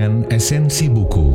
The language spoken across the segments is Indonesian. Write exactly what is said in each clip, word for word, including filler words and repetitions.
Demikian esensi buku.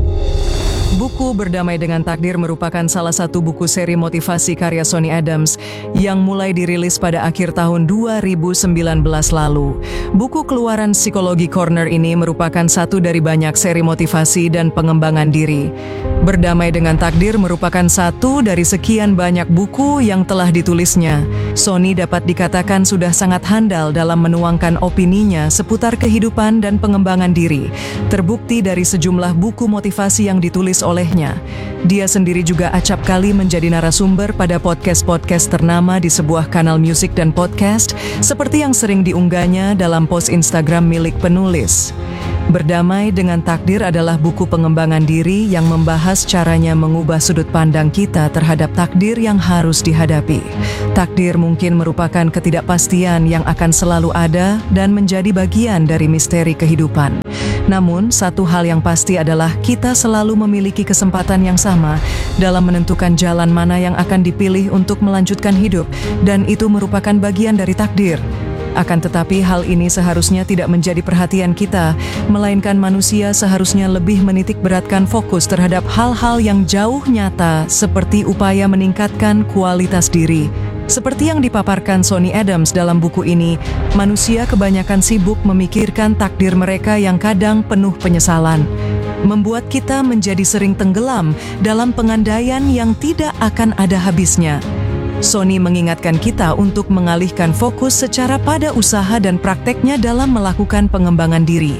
Buku Berdamai dengan Takdir merupakan salah satu buku seri motivasi karya Sonny Adams yang mulai dirilis pada akhir tahun dua ribu sembilan belas lalu. Buku keluaran Psikologi Corner ini merupakan satu dari banyak seri motivasi dan pengembangan diri. Berdamai dengan Takdir merupakan satu dari sekian banyak buku yang telah ditulisnya. Sonny dapat dikatakan sudah sangat handal dalam menuangkan opininya seputar kehidupan dan pengembangan diri. Terbukti dari sejumlah buku motivasi yang ditulis olehnya. Dia sendiri juga acap kali menjadi narasumber pada podcast-podcast ternama di sebuah kanal musik dan podcast, seperti yang sering diunggahnya dalam post Instagram milik penulis. Berdamai dengan Takdir adalah buku pengembangan diri yang membahas caranya mengubah sudut pandang kita terhadap takdir yang harus dihadapi. Takdir mungkin merupakan ketidakpastian yang akan selalu ada dan menjadi bagian dari misteri kehidupan. Namun, satu hal yang pasti adalah kita selalu memiliki kesempatan yang sama dalam menentukan jalan mana yang akan dipilih untuk melanjutkan hidup, dan itu merupakan bagian dari takdir. Akan tetapi hal ini seharusnya tidak menjadi perhatian kita, melainkan manusia seharusnya lebih menitik beratkan fokus terhadap hal-hal yang jauh nyata seperti upaya meningkatkan kualitas diri. Seperti yang dipaparkan Sonny Adams dalam buku ini, manusia kebanyakan sibuk memikirkan takdir mereka yang kadang penuh penyesalan, membuat kita menjadi sering tenggelam dalam pengandaian yang tidak akan ada habisnya. Sonny mengingatkan kita untuk mengalihkan fokus secara pada usaha dan prakteknya dalam melakukan pengembangan diri.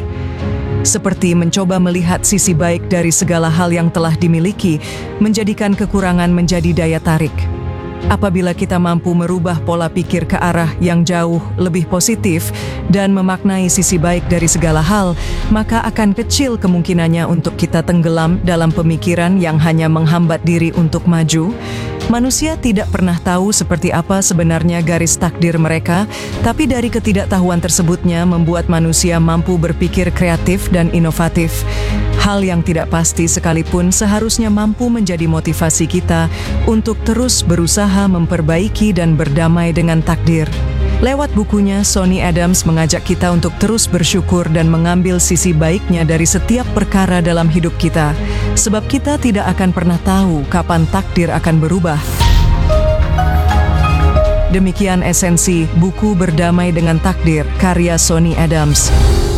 Seperti mencoba melihat sisi baik dari segala hal yang telah dimiliki, menjadikan kekurangan menjadi daya tarik. Apabila kita mampu merubah pola pikir ke arah yang jauh lebih positif dan memaknai sisi baik dari segala hal, maka akan kecil kemungkinannya untuk kita tenggelam dalam pemikiran yang hanya menghambat diri untuk maju. Manusia tidak pernah tahu seperti apa sebenarnya garis takdir mereka, tapi dari ketidaktahuan tersebutnya membuat manusia mampu berpikir kreatif dan inovatif. Hal yang tidak pasti sekalipun seharusnya mampu menjadi motivasi kita untuk terus berusaha memperbaiki dan berdamai dengan takdir. Lewat bukunya, Sonny Adams mengajak kita untuk terus bersyukur dan mengambil sisi baiknya dari setiap perkara dalam hidup kita, sebab kita tidak akan pernah tahu kapan takdir akan berubah. Demikian esensi buku Berdamai dengan Takdir, karya Sonny Adams.